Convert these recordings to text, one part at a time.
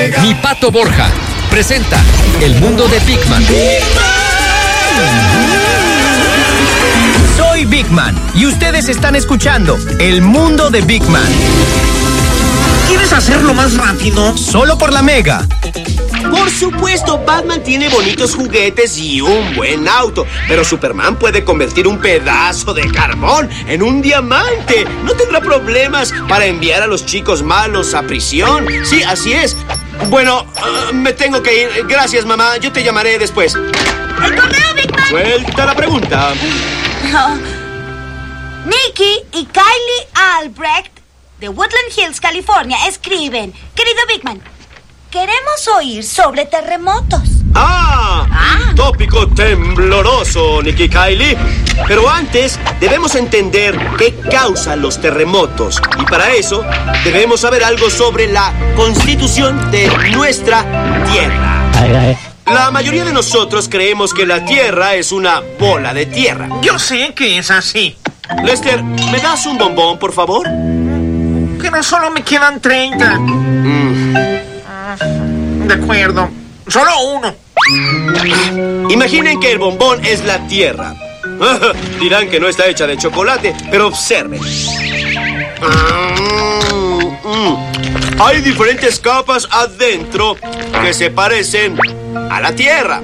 Mi Pato Borja presenta El Mundo de Big Man. Soy Big Man y ustedes están escuchando El Mundo de Big Man. ¿Quieres hacerlo más rápido? Solo por la Mega. Por supuesto, Batman tiene bonitos juguetes y un buen auto, pero Superman puede convertir un pedazo de carbón en un diamante. No tendrá problemas para enviar a los chicos malos a prisión. Sí, así es. Bueno, me tengo que ir. Gracias, mamá. Yo te llamaré después. ¡El correo, Big Man! Suelta la pregunta. Nicky y Kylie Albrecht de Woodland Hills, California, escriben: Querido Big Man, queremos oír sobre terremotos. Tópico tembloroso, Nicky Kylie. Pero antes debemos entender qué causan los terremotos. Y para eso debemos saber algo sobre la constitución de nuestra Tierra. La mayoría de nosotros creemos que la Tierra es una bola de tierra. Yo sé que es así. Lester, ¿me das un bombón, por favor? Pero solo me quedan 30. De acuerdo. Solo uno. Imaginen que el bombón es la Tierra. Dirán que no está hecha de chocolate, pero observen. Hay diferentes capas adentro que se parecen a la Tierra.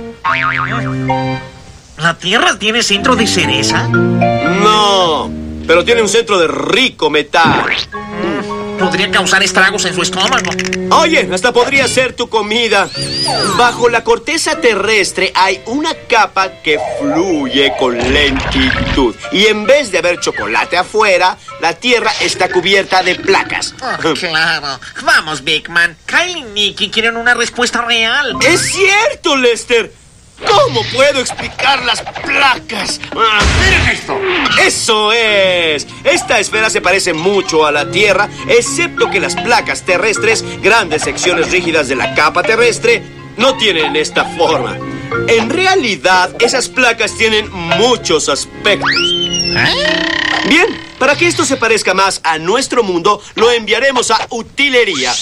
¿La Tierra tiene centro de cereza? No, pero tiene un centro de rico metal. Podría causar estragos en su estómago. Oye, hasta podría ser tu comida. Bajo la corteza terrestre hay una capa que fluye con lentitud. Y en vez de haber chocolate afuera, la Tierra está cubierta de placas. Oh, claro. Vamos, Big Man. Kyle y Nicky quieren una respuesta real. ¡Es cierto, Lester! ¿Cómo puedo explicar las placas? ¡Miren esto! ¡Eso es! Esta esfera se parece mucho a la Tierra, excepto que las placas terrestres, grandes secciones rígidas de la capa terrestre, no tienen esta forma. En realidad, esas placas tienen muchos aspectos. Bien, para que esto se parezca más a nuestro mundo, lo enviaremos a utilería.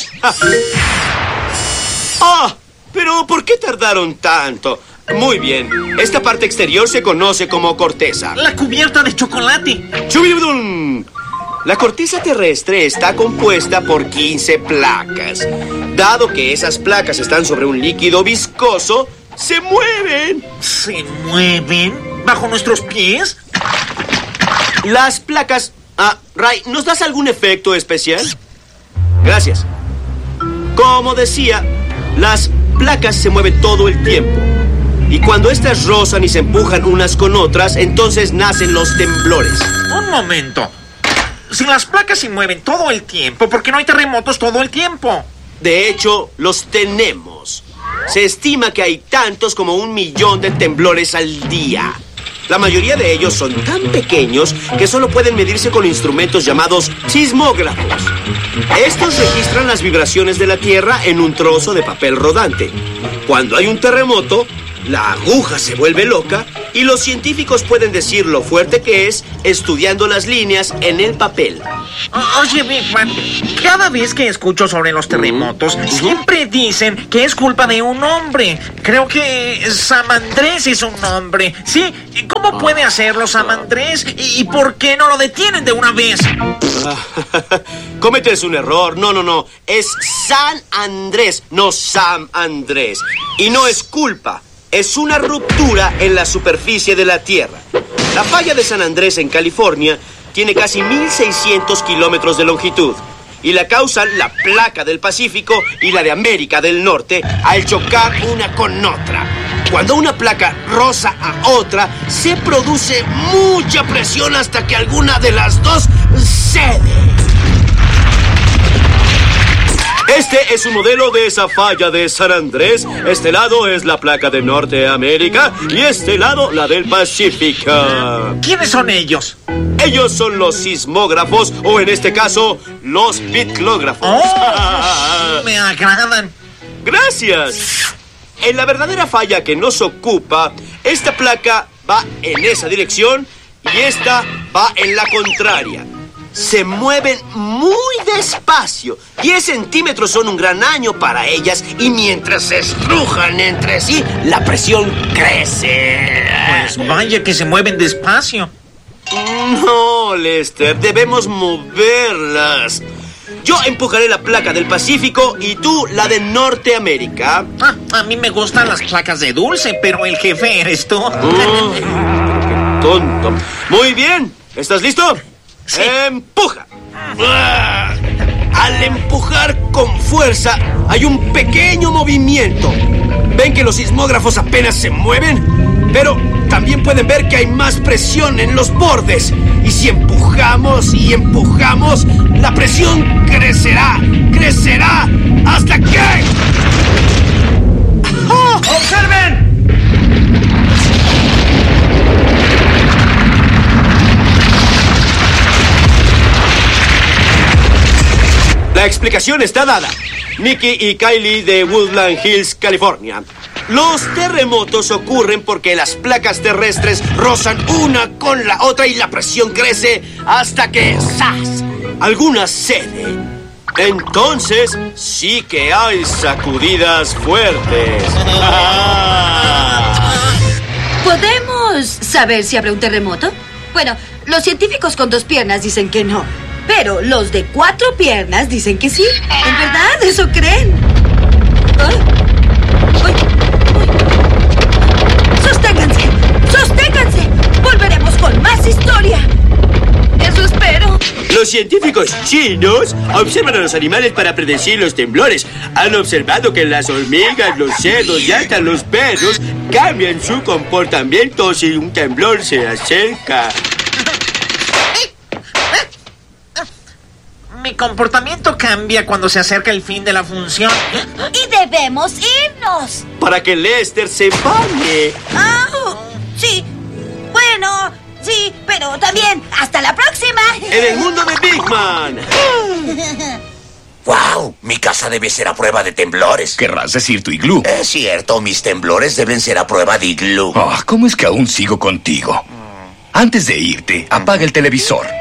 ¿Pero por qué tardaron tanto? Muy bien, esta parte exterior se conoce como corteza. La cubierta de chocolate. ¡Chubidum! La corteza terrestre está compuesta por 15 placas. Dado que esas placas están sobre un líquido viscoso, ¡se mueven! ¿Se mueven? ¿Bajo nuestros pies? Las placas... Ray, ¿nos das algún efecto especial? Gracias. Como decía, las placas se mueven todo el tiempo. Y cuando estas rozan y se empujan unas con otras, entonces nacen los temblores. Un momento. Si las placas se mueven todo el tiempo, ¿por qué no hay terremotos todo el tiempo? De hecho, los tenemos. Se estima que hay tantos como 1 millón de temblores al día. La mayoría de ellos son tan pequeños que solo pueden medirse con instrumentos llamados sismógrafos. Estos registran las vibraciones de la Tierra en un trozo de papel rodante. Cuando hay un terremoto, la aguja se vuelve loca y los científicos pueden decir lo fuerte que es estudiando las líneas en el papel. Oye, Big Man, cada vez que escucho sobre los terremotos, siempre dicen que es culpa de un hombre. Creo que San Andrés es un hombre. ¿Sí? ¿Cómo puede hacerlo San Andrés? ¿Y por qué no lo detienen de una vez? Cometes un error. No. Es San Andrés, no Sam Andrés. Y no es culpa. Es una ruptura en la superficie de la Tierra. La falla de San Andrés en California tiene casi 1.600 kilómetros de longitud y la causan la placa del Pacífico y la de América del Norte al chocar una con otra. Cuando una placa roza a otra, se produce mucha presión hasta que alguna de las dos cede. Este es un modelo de esa falla de San Andrés. Este lado es la placa de Norteamérica y este lado la del Pacífico. ¿Quiénes son ellos? Ellos son los sismógrafos o en este caso los bitlógrafos. Me agradan. Gracias. En la verdadera falla que nos ocupa, esta placa va en esa dirección y esta va en la contraria. se mueven muy despacio. 10 centímetros son un gran año para ellas y mientras se estrujan entre sí, la presión crece. Pues vaya que se mueven despacio. No, Lester, debemos moverlas. Yo empujaré la placa del Pacífico y tú la de Norteamérica. A mí me gustan las placas de dulce, pero el jefe eres tú. Qué tonto. Muy bien. ¿Estás listo? Sí. ¡Empuja! Al empujar con fuerza, hay un pequeño movimiento. ¿Ven que los sismógrafos apenas se mueven? Pero también pueden ver que hay más presión en los bordes. Y si empujamos y empujamos, la presión crecerá, crecerá, hasta que... ¡Oh! ¡Observen! La explicación está dada. Mickey y Kylie de Woodland Hills, California. Los terremotos ocurren porque las placas terrestres rozan una con la otra y la presión crece hasta que ¡zas! Algunas ceden. Entonces sí que hay sacudidas fuertes. ¿Podemos saber si habrá un terremoto? Bueno, los científicos con 2 piernas dicen que no, pero los de 4 piernas dicen que sí. ¿En verdad? ¿Eso creen? ¿Ah? ¡Ay! ¡Sosténganse! ¡Sosténganse! ¡Volveremos con más historia! ¡Eso espero! Los científicos chinos observan a los animales para predecir los temblores. Han observado que las hormigas, los cerdos y hasta los perros cambian su comportamiento si un temblor se acerca. Mi comportamiento cambia cuando se acerca el fin de la función. Y debemos irnos. Para que Lester se bañe. Sí. Bueno, sí, pero también hasta la próxima. En el mundo de Big Man. ¡Wow! Mi casa debe ser a prueba de temblores. Querrás decir tu iglú. Es cierto, mis temblores deben ser a prueba de iglú. ¿Cómo es que aún sigo contigo? Antes de irte, apaga el televisor.